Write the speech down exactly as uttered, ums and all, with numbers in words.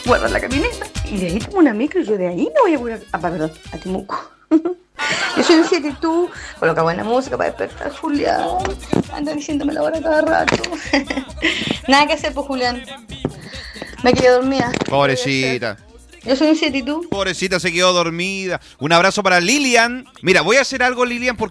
guardar la camioneta y de ahí tomo una micro y yo de ahí me voy a curar. Ah, perdón, a Temuco. Yo soy un siete y tú coloca buena música para despertar, Julián. Anda diciéndome la hora cada rato. Nada que hacer, pues, Julián. Me quedé dormida. Pobrecita. Yo soy un siete y tú. Pobrecita, se quedó dormida. Un abrazo para Lilian. Mira, voy a hacer algo, Lilian, porque